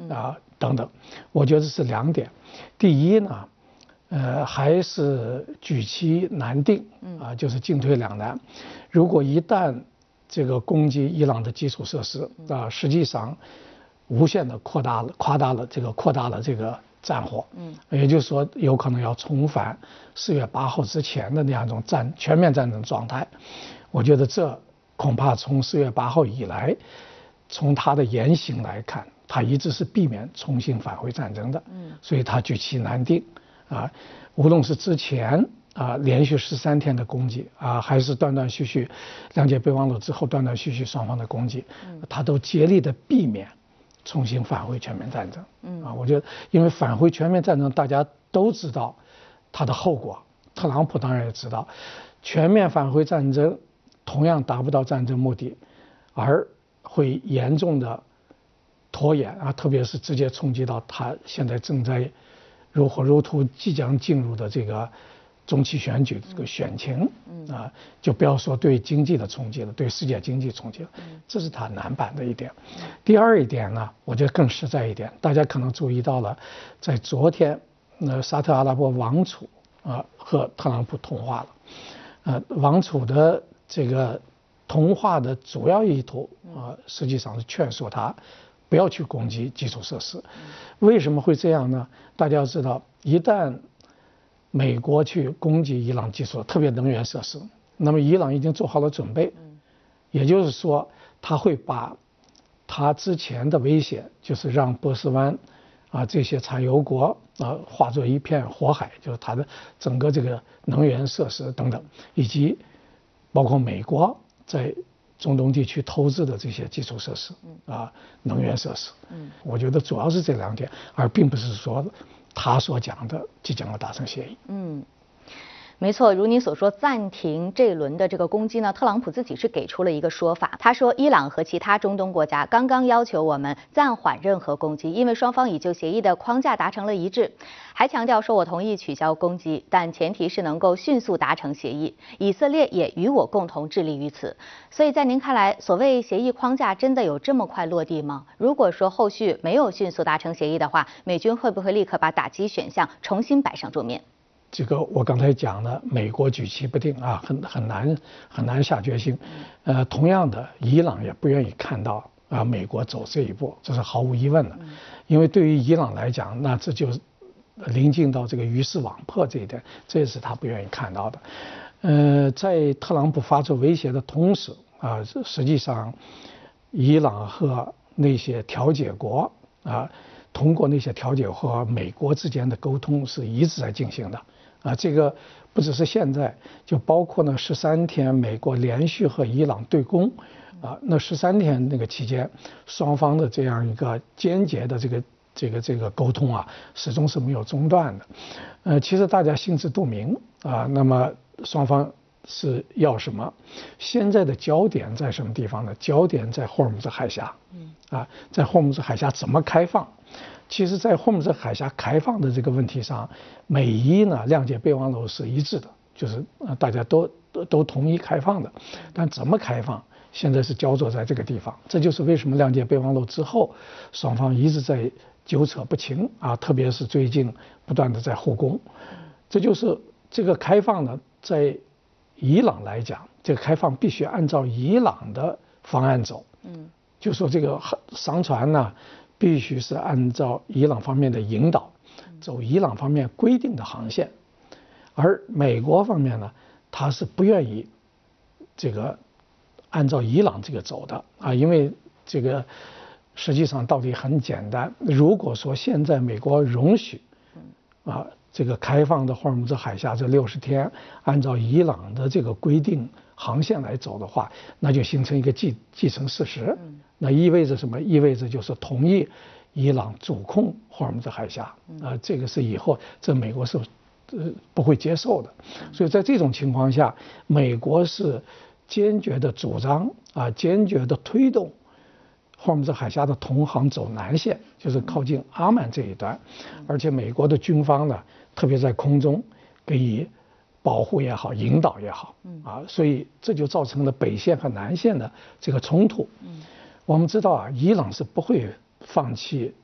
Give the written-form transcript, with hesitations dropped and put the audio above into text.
等等，我觉得是2点。第一呢，还是举棋难定就是进退两难。如果一旦这个攻击伊朗的基础设施实际上无限的扩大了这个战火，也就是说有可能要重返4月8号之前的那样一种全面战争状态。我觉得这恐怕从4月8号以来，从他的言行来看，他一直是避免重新返回战争的，所以他举棋难定无论是之前连续13天的攻击还是断断续续谅解备忘录之后断断续续双方的攻击，他都竭力的避免重新返回全面战争。我觉得因为返回全面战争大家都知道它的后果，特朗普当然也知道，全面返回战争同样达不到战争目的，而会严重的拖延特别是直接冲击到他现在正在如火如荼即将进入的这个中期选举的这个选情就不要说对经济的冲击了，对世界经济冲击了，这是他难办的一点。第二一点呢，我觉得更实在一点，大家可能注意到了，在昨天沙特阿拉伯王储和特朗普通话了，王储的这个通话的主要意图实际上是劝说他不要去攻击基础设施。为什么会这样呢？大家要知道，一旦美国去攻击伊朗基础，特别能源设施，那么伊朗已经做好了准备，也就是说他会把他之前的威胁，就是让波斯湾这些产油国化作一片火海，就是他的整个这个能源设施等等，以及包括美国在中东地区投资的这些基础设施能源设施，我觉得主要是这2点，而并不是说他所讲的即将要达成协议。 没错，如你所说，暂停这一轮的这个攻击呢，特朗普自己是给出了一个说法，他说伊朗和其他中东国家刚刚要求我们暂缓任何攻击，因为双方已就协议的框架达成了一致，还强调说我同意取消攻击，但前提是能够迅速达成协议，以色列也与我共同致力于此。所以在您看来，所谓协议框架真的有这么快落地吗？如果说后续没有迅速达成协议的话，美军会不会立刻把打击选项重新摆上桌面？ 这个我刚才讲了，美国举棋不定很难下决心。同样的，伊朗也不愿意看到美国走这一步，这是毫无疑问的。因为对于伊朗来讲，那这就临近到这个鱼死网破这一点，这也是他不愿意看到的。在特朗普发出威胁的同时实际上伊朗和那些调解国通过那些调解和美国之间的沟通是一直在进行的。这个不只是现在，就包括呢13天美国连续和伊朗对攻那13天那个期间，双方的这样一个间接的这个沟通始终是没有中断的。其实大家心知肚明那么双方是要什么？现在的焦点在什么地方呢？焦点在霍尔木兹海峡在霍尔木兹海峡怎么开放？其实在霍尔木兹海峡开放的这个问题上，美伊呢谅解备忘录是一致的，就是大家都同意开放的，但怎么开放现在是焦灼在这个地方。这就是为什么谅解备忘录之后双方一直在纠扯不清特别是最近不断的在互攻。这就是这个开放呢，在伊朗来讲，这个开放必须按照伊朗的方案走。就说这个商船呢必须是按照伊朗方面的引导，走伊朗方面规定的航线。而美国方面呢，他是不愿意这个按照伊朗这个走的因为这个实际上道理很简单，如果说现在美国容许这个开放的霍尔木兹海峡这60天按照伊朗的这个规定航线来走的话，那就形成一个既成事实。那意味着什么？意味着就是同意伊朗主控霍尔木兹海峡这个是以后这美国是不会接受的。所以在这种情况下，美国是坚决的主张坚决的推动霍尔木兹海峡的同航走南线，就是靠近阿曼这一端。而且美国的军方呢，特别在空中给予保护也好，引导也好所以这就造成了北线和南线的这个冲突。我们知道伊朗是不会放弃